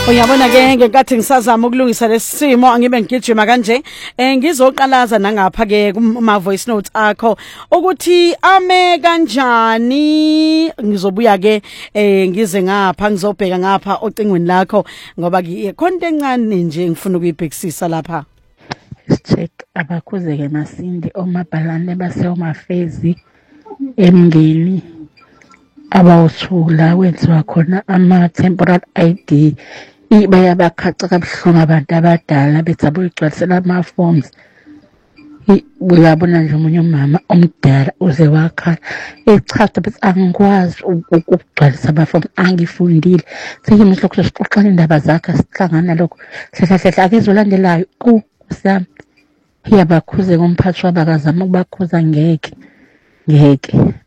Uyabona ke ngenkathi ngisazama ukulungisa lesimo angibe ngigijima kanje ngizoqalaza nangapha ke kuma voice notes akho ukuthi ame kanjani ngizobuya ke ngize ngapha ngizobheka ngapha ocingweni lakho ngoba khona encane nje ngifuna ukuyibhekisisa lapha. Check abakhuzeke Masindi omabhalane baseomafezi emngeni abawuthula wenziwa khona ama-temporary ID bayabakhaca kabuhlungu abantu abadala bethi abuyigcwalisela ama-forms. Uyabona nje omunye umama omdala uze wakhala echapha bethi angikwazi ukugcwalisa ama-form angifundile sengimehlo ukuthi sixoxane indaba zakhe sihlangana lokho hlahla akezolandelayo kusami yabakhuze ngomphathi wabakazama ukubakhuza ngeke